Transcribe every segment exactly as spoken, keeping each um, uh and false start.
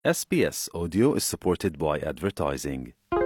S B S Audio is supported by advertising.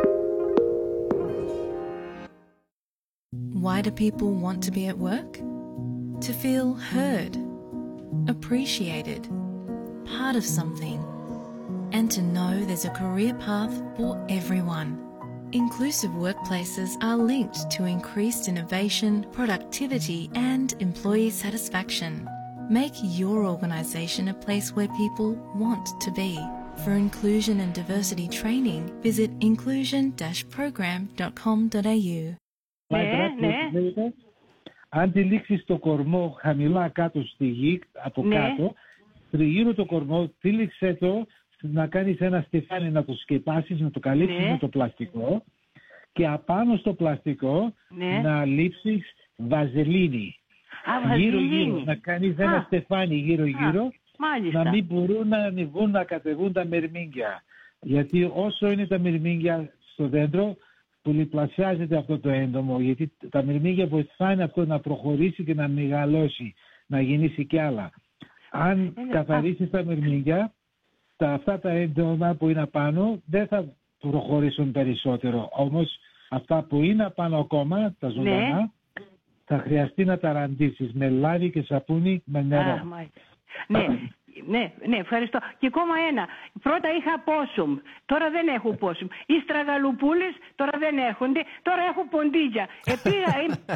Why do people want to be at work? To feel heard, appreciated, part of something, and to know there's a career path for everyone. Inclusive workplaces are linked to increased innovation, productivity, and employee satisfaction. Make your organisation a place where people want to be. For inclusion and diversity training, visit inclusion dash program dot com dot a u. Ναι, ναι. Αν τη λήξεις το κορμό χαμηλά κάτω στη γη, από ναι. κάτω, τριγύρω το κορμό, τύλιξε το να κάνεις ένα στεφάνι, να το σκεπάσεις, να το καλύψεις ναι. με το πλαστικό και απάνω στο πλαστικό ναι. να λείψεις βαζελίνη. Γύρω-γύρω, να κάνεις ένα στεφάνι γύρω-γύρω, να μην μπορούν να ανεβούν, να κατεβούν τα μερμήγκια. Γιατί όσο είναι τα μερμήγκια στο δέντρο, πολυπλασιάζεται αυτό το έντομο, γιατί τα μερμήγκια βοηθάνε αυτό να προχωρήσει και να μεγαλώσει, να γεννήσει κι άλλα. Αν καθαρίσεις τα μερμήγκια, τα, αυτά τα έντομα που είναι απάνω δεν θα προχωρήσουν περισσότερο. Όμως αυτά που είναι απάνω ακόμα, τα ζωντανά, ναι. θα χρειαστεί να τα ραντίσεις με λάδι και σαπούνι με νερό. Α, ναι. Ναι, ναι, ευχαριστώ. Και ακόμα ένα. Πρώτα είχα πόσουμ, τώρα δεν έχω πόσουμ. Οι στραγαλουπούλες τώρα δεν έρχονται, τώρα έχω ποντίτια. Επήγα,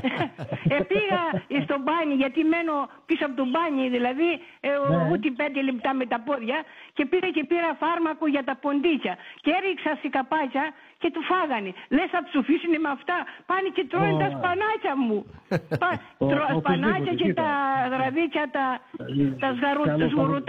επήγα στο μπάνι, γιατί μένω πίσω από το μπάνι, δηλαδή ε, ναι. ούτε πέντε λεπτά με τα πόδια, και πήγα και πήρα φάρμακο για τα ποντίτια. Και έριξα σικαπάκια και του φάγανε. Λες θα τους αφήσουν με αυτά, πάνε και τρώνε oh. τα σπανάκια μου. Πα, τρο, oh, σπανάκια oh, και τα γραβίτσια, τα, τα σγουρουτά.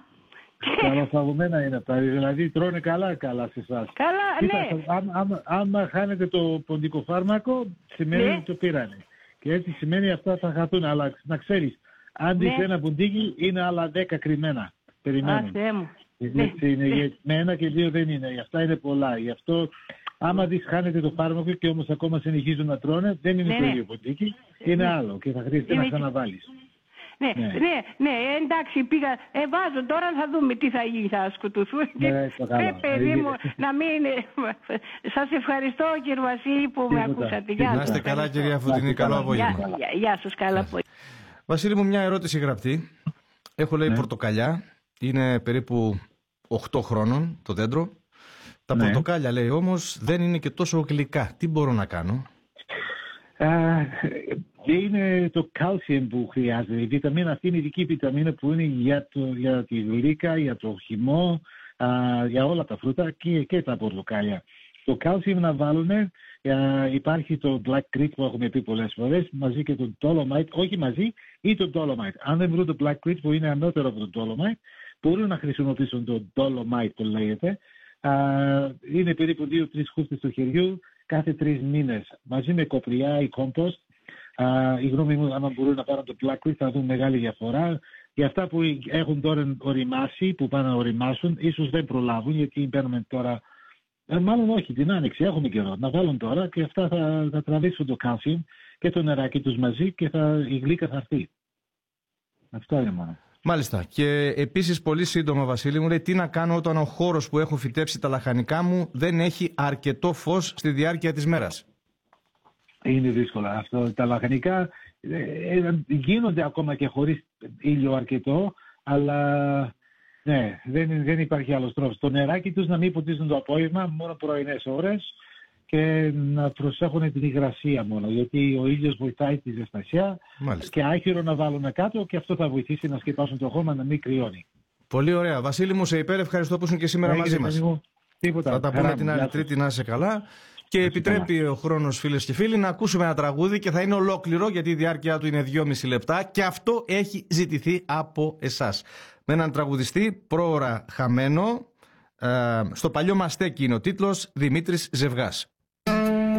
Καλοφαγωμένα είναι αυτά, δηλαδή τρώνε καλά καλά σε εσάς. Καλά, Κοίτα, ναι. Άμα, άμα χάνετε το ποντικό φάρμακο, σημαίνει ναι. ότι το πήρανε. Και έτσι σημαίνει αυτά θα χαθούν, αλλά να ξέρεις, αν δεις ναι. ένα ποντίκι είναι άλλα δέκα κρυμμένα. Περιμένουν. Α, Θεέ μου. Έτσι είναι, ναι. με ένα και δύο δεν είναι, αυτά είναι πολλά. Γι' αυτό άμα δεις χάνετε το φάρμακο και όμως ακόμα συνεχίζουν να τρώνε, δεν είναι ναι, το ίδιο ποντίκι, είναι ναι. άλλο και θα χρειάζεται είναι... να ξαναβάλεις. Ναι, ναι, ναι, ναι, εντάξει, πήγα, ε, βάζω τώρα, θα δούμε τι θα γίνει, θα σκοτωθούν. Ναι, ε, παιδί μου, να μην... Σας ευχαριστώ, κύριε Βασίλη, που με ακούσατε. Γεια σας. Να είστε καλά, κυρία Φωτεινή, καλό απόγευμα. Γεια σας, καλά απόγευμα. Βασίλη μου, μια ερώτηση γραπτή. Έχω, λέει, πορτοκαλιά, είναι περίπου οκτώ χρόνων το δέντρο. Τα πορτοκάλια, λέει, όμως δεν είναι και τόσο γλυκά. Τι μπορώ να κάνω? Είναι το calcium που χρειάζεται. Η βιταμίνα αυτή είναι η ειδική βιταμίνα που είναι για, το, για τη γλύκα, για το χυμό, α, για όλα τα φρούτα και, και τα πορτοκάλια. Το calcium να βάλουν, α, υπάρχει το Black Creek που έχουμε πει πολλές φορές, μαζί και το Dolomite, όχι μαζί, ή το Dolomite. Αν δεν βρουν το Black Creek που είναι ανώτερο από το Dolomite, μπορούν να χρησιμοποιήσουν το Dolomite που λέγεται. Α, είναι περίπου δύο τρεις χούφτες του χεριού κάθε τρεις μήνες, μαζί με κοπριά ή compost. Uh, η γνώμη μου, άμα μπορούν να πάρουν το Black Creek, θα δουν μεγάλη διαφορά. Για αυτά που έχουν τώρα οριμάσει, που πάνε να οριμάσουν, ίσως δεν προλάβουν, γιατί παίρνουμε τώρα, ε, μάλλον όχι, την άνοιξη, έχουμε καιρό, να βάλουν τώρα και αυτά θα, θα τραβήξουν το calcium και το νεράκι τους μαζί και θα, η γλύκα θα έρθει. Αυτό είναι μόνο. Μάλιστα. Και επίσης, πολύ σύντομα, Βασίλη μου, λέει, τι να κάνω όταν ο χώρος που έχω φυτέψει τα λαχανικά μου δεν έχει αρκετό φως στη διάρκεια της μέρας? Είναι δύσκολο αυτό. Τα λαχανικά ε, γίνονται ακόμα και χωρίς ήλιο αρκετό, αλλά ναι, δεν, δεν υπάρχει άλλος τρόπος. Το νεράκι τους να μην ποτίζουν το απόγευμα, μόνο πρωινές ώρες, και να προσέχουν την υγρασία μόνο, γιατί ο ήλιος βοηθάει τη ζεστασιά. Μάλιστα. Και άχυρο να βάλουν κάτω και αυτό θα βοηθήσει να σκεπάσουν το χώμα, να μην κρυώνει. Πολύ ωραία. Βασίλη μου, σε υπέρ ευχαριστώ που ήσουν και σήμερα μαζί μας. Τίποτα. Θα τα πούμε την άλλη Τρίτη, να είσαι καλά. Και επιτρέπει ο χρόνος, φίλες και φίλοι, να ακούσουμε ένα τραγούδι και θα είναι ολόκληρο, γιατί η διάρκεια του είναι δυόμιση λεπτά και αυτό έχει ζητηθεί από εσάς. Με έναν τραγουδιστή πρόωρα χαμένο, ε, στο παλιό μαστέκι είναι ο τίτλος, Δημήτρης Ζευγάς.